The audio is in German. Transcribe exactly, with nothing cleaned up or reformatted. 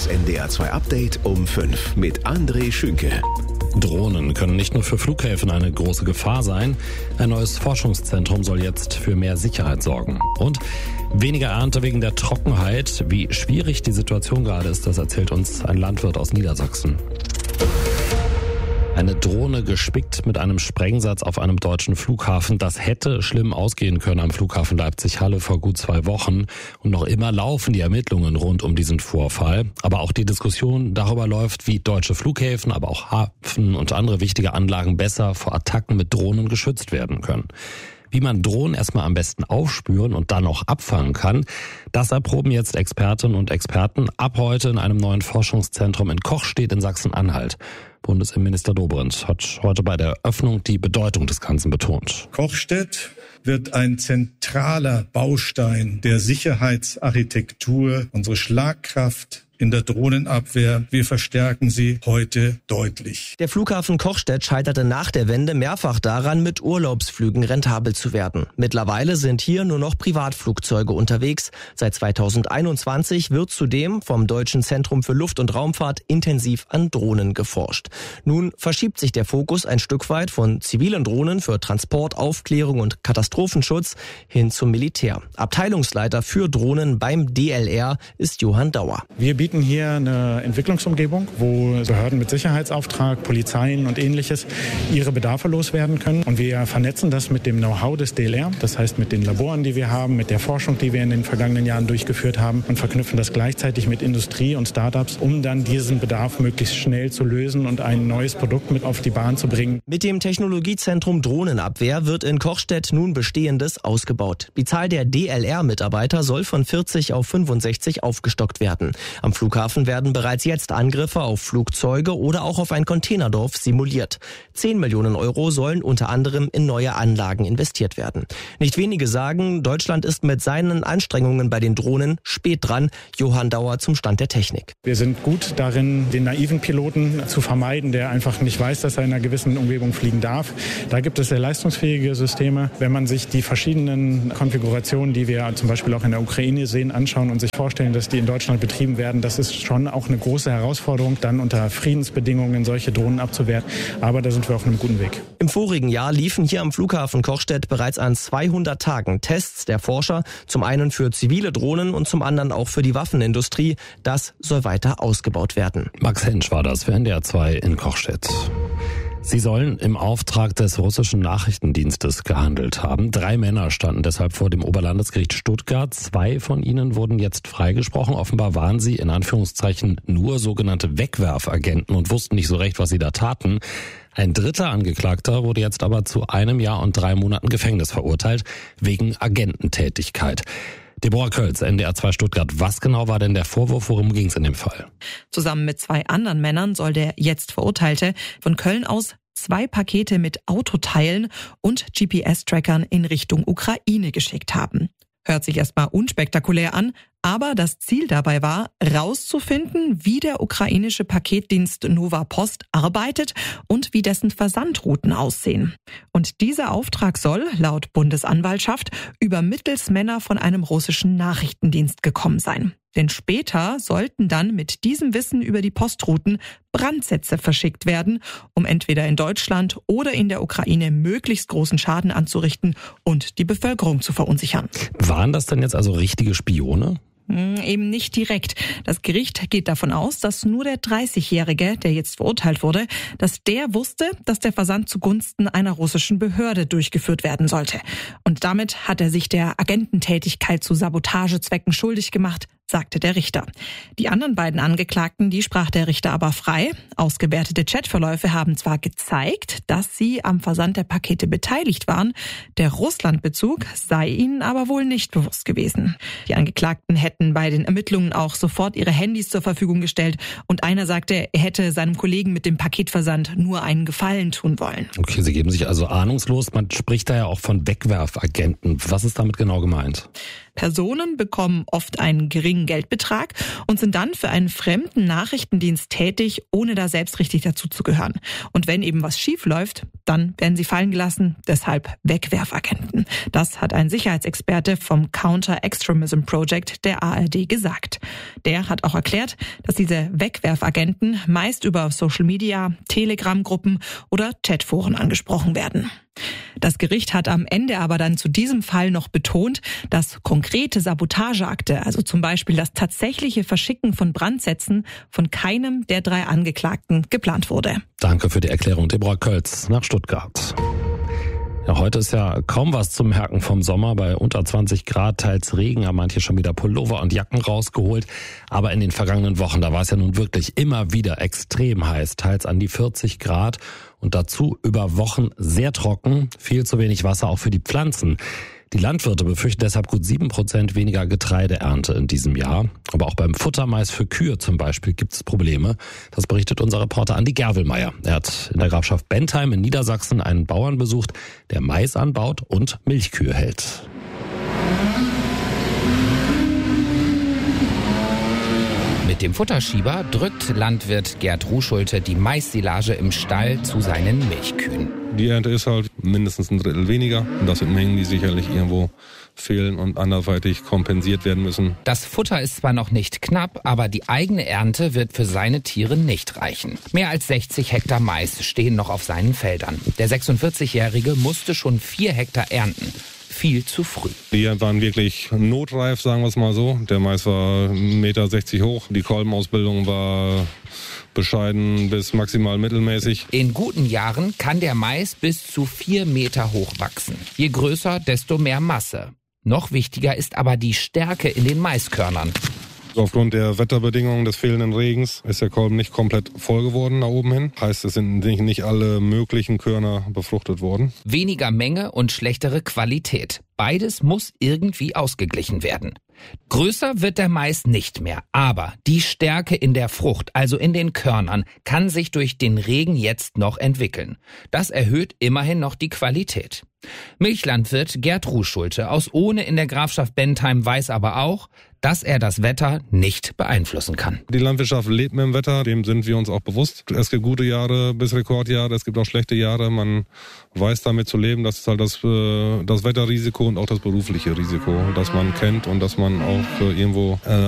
Das N D R zwei Update um fünf mit André Schünke. Drohnen können nicht nur für Flughäfen eine große Gefahr sein. Ein neues Forschungszentrum soll jetzt für mehr Sicherheit sorgen. Und weniger Ernte wegen der Trockenheit. Wie schwierig die Situation gerade ist, das erzählt uns ein Landwirt aus Niedersachsen. Eine Drohne gespickt mit einem Sprengsatz auf einem deutschen Flughafen. Das hätte schlimm ausgehen können am Flughafen Leipzig-Halle vor gut zwei Wochen. Und noch immer laufen die Ermittlungen rund um diesen Vorfall. Aber auch die Diskussion darüber läuft, wie deutsche Flughäfen, aber auch Hafen und andere wichtige Anlagen besser vor Attacken mit Drohnen geschützt werden können. Wie man Drohnen erstmal am besten aufspüren und dann auch abfangen kann, das erproben jetzt Expertinnen und Experten ab heute in einem neuen Forschungszentrum in Kochstedt in Sachsen-Anhalt. Bundesinnenminister Dobrindt hat heute bei der Eröffnung die Bedeutung des Ganzen betont. Kochstedt wird ein zentraler Baustein der Sicherheitsarchitektur, unsere Schlagkraft in der Drohnenabwehr. Wir verstärken sie heute deutlich. Der Flughafen Kochstedt scheiterte nach der Wende mehrfach daran, mit Urlaubsflügen rentabel zu werden. Mittlerweile sind hier nur noch Privatflugzeuge unterwegs. Seit zweitausendeinundzwanzig wird zudem vom Deutschen Zentrum für Luft- und Raumfahrt intensiv an Drohnen geforscht. Nun verschiebt sich der Fokus ein Stück weit von zivilen Drohnen für Transport, Aufklärung und Katastrophenschutz hin zum Militär. Abteilungsleiter für Drohnen beim D L R ist Johann Dauer. Wir bieten hier eine Entwicklungsumgebung, wo Behörden mit Sicherheitsauftrag, Polizeien und Ähnliches ihre Bedarfe loswerden können. Und wir vernetzen das mit dem Know-how des D L R, das heißt mit den Laboren, die wir haben, mit der Forschung, die wir in den vergangenen Jahren durchgeführt haben und verknüpfen das gleichzeitig mit Industrie und Startups, um dann diesen Bedarf möglichst schnell zu lösen und ein neues Produkt mit auf die Bahn zu bringen. Mit dem Technologiezentrum Drohnenabwehr wird in Kochstedt nun Bestehendes ausgebaut. Die Zahl der D L R-Mitarbeiter soll von vierzig auf fünfundsechzig aufgestockt werden. Am Flughafen werden bereits jetzt Angriffe auf Flugzeuge oder auch auf ein Containerdorf simuliert. Zehn Millionen Euro sollen unter anderem in neue Anlagen investiert werden. Nicht wenige sagen, Deutschland ist mit seinen Anstrengungen bei den Drohnen spät dran. Johann Dauer zum Stand der Technik. Wir sind gut darin, den naiven Piloten zu vermeiden, der einfach nicht weiß, dass er in einer gewissen Umgebung fliegen darf. Da gibt es sehr leistungsfähige Systeme. Wenn man sich die verschiedenen Konfigurationen, die wir zum Beispiel auch in der Ukraine sehen, anschauen und sich vorstellen, dass die in Deutschland betrieben werden, das ist schon auch eine große Herausforderung, dann unter Friedensbedingungen solche Drohnen abzuwehren. Aber da sind wir auf einem guten Weg. Im vorigen Jahr liefen hier am Flughafen Kochstedt bereits an zweihundert Tagen Tests der Forscher, zum einen für zivile Drohnen und zum anderen auch für die Waffenindustrie. Das soll weiter ausgebaut werden. Max Hensch war das für N D R zwei in Kochstedt. Sie sollen im Auftrag des russischen Nachrichtendienstes gehandelt haben. Drei Männer standen deshalb vor dem Oberlandesgericht Stuttgart. Zwei von ihnen wurden jetzt freigesprochen. Offenbar waren sie in Anführungszeichen nur sogenannte Wegwerfagenten und wussten nicht so recht, was sie da taten. Ein dritter Angeklagter wurde jetzt aber zu einem Jahr und drei Monaten Gefängnis verurteilt, wegen Agententätigkeit. Deborah Kölz, N D R zwei Stuttgart. Was genau war denn der Vorwurf? Worum ging es in dem Fall? Zusammen mit zwei anderen Männern soll der jetzt Verurteilte von Köln aus zwei Pakete mit Autoteilen und G P S-Trackern in Richtung Ukraine geschickt haben. Hört sich erstmal unspektakulär an, aber das Ziel dabei war, rauszufinden, wie der ukrainische Paketdienst Nova Post arbeitet und wie dessen Versandrouten aussehen. Und dieser Auftrag soll, laut Bundesanwaltschaft, über Mittelsmänner von einem russischen Nachrichtendienst gekommen sein. Denn später sollten dann mit diesem Wissen über die Postrouten Brandsätze verschickt werden, um entweder in Deutschland oder in der Ukraine möglichst großen Schaden anzurichten und die Bevölkerung zu verunsichern. Waren das denn jetzt also richtige Spione? Eben nicht direkt. Das Gericht geht davon aus, dass nur der dreißigjährige, der jetzt verurteilt wurde, dass der wusste, dass der Versand zugunsten einer russischen Behörde durchgeführt werden sollte. Und damit hat er sich der Agententätigkeit zu Sabotagezwecken schuldig gemacht, sagte der Richter. Die anderen beiden Angeklagten, die sprach der Richter aber frei. Ausgewertete Chatverläufe haben zwar gezeigt, dass sie am Versand der Pakete beteiligt waren, der Russlandbezug sei ihnen aber wohl nicht bewusst gewesen. Die Angeklagten hätten bei den Ermittlungen auch sofort ihre Handys zur Verfügung gestellt und einer sagte, er hätte seinem Kollegen mit dem Paketversand nur einen Gefallen tun wollen. Okay, Sie geben sich also ahnungslos. Man spricht da ja auch von Wegwerfagenten. Was ist damit genau gemeint? Personen bekommen oft einen geringen Geldbetrag und sind dann für einen fremden Nachrichtendienst tätig, ohne da selbst richtig dazuzugehören. Und wenn eben was schief läuft, dann werden sie fallen gelassen, deshalb Wegwerfagenten. Das hat ein Sicherheitsexperte vom Counter Extremism Project der A R D gesagt. Der hat auch erklärt, dass diese Wegwerfagenten meist über Social Media, Telegram-Gruppen oder Chatforen angesprochen werden. Das Gericht hat am Ende aber dann zu diesem Fall noch betont, dass konkrete Sabotageakte, also zum Beispiel das tatsächliche Verschicken von Brandsätzen, von keinem der drei Angeklagten geplant wurde. Danke für die Erklärung, Deborah Kölz nach Stuttgart. Ja, heute ist ja kaum was zum Merken vom Sommer. Bei unter zwanzig Grad, teils Regen, haben manche schon wieder Pullover und Jacken rausgeholt. Aber in den vergangenen Wochen, da war es ja nun wirklich immer wieder extrem heiß, teils an die vierzig Grad. Und dazu über Wochen sehr trocken, viel zu wenig Wasser auch für die Pflanzen. Die Landwirte befürchten deshalb gut sieben Prozent weniger Getreideernte in diesem Jahr. Aber auch beim Futtermais für Kühe zum Beispiel gibt es Probleme. Das berichtet unser Reporter Andi Gerwelmeier. Er hat in der Grafschaft Bentheim in Niedersachsen einen Bauern besucht, der Mais anbaut und Milchkühe hält. Mit dem Futterschieber drückt Landwirt Gerd Ruschulte die Maissilage im Stall zu seinen Milchkühen. Die Ernte ist halt mindestens ein Drittel weniger. Und das sind Mengen, die sicherlich irgendwo fehlen und anderweitig kompensiert werden müssen. Das Futter ist zwar noch nicht knapp, aber die eigene Ernte wird für seine Tiere nicht reichen. Mehr als sechzig Hektar Mais stehen noch auf seinen Feldern. Der sechsundvierzigjährige musste schon vier Hektar ernten. Viel zu früh. Die waren wirklich notreif, sagen wir es mal so. Der Mais war eins Komma sechzig Meter hoch. Die Kolbenausbildung war bescheiden bis maximal mittelmäßig. In guten Jahren kann der Mais bis zu vier Meter hoch wachsen. Je größer, desto mehr Masse. Noch wichtiger ist aber die Stärke in den Maiskörnern. Aufgrund der Wetterbedingungen des fehlenden Regens ist der Kolben nicht komplett voll geworden nach oben hin. Heißt, es sind nicht alle möglichen Körner befruchtet worden. Weniger Menge und schlechtere Qualität. Beides muss irgendwie ausgeglichen werden. Größer wird der Mais nicht mehr, aber die Stärke in der Frucht, also in den Körnern, kann sich durch den Regen jetzt noch entwickeln. Das erhöht immerhin noch die Qualität. Milchlandwirt Gerd Ruschulte aus Ohne in der Grafschaft Bentheim weiß aber auch, dass er das Wetter nicht beeinflussen kann. Die Landwirtschaft lebt mit dem Wetter, dem sind wir uns auch bewusst. Es gibt gute Jahre bis Rekordjahre, es gibt auch schlechte Jahre. Man weiß damit zu leben, das ist halt das, das Wetterrisiko und auch das berufliche Risiko, das man kennt und das man auch irgendwo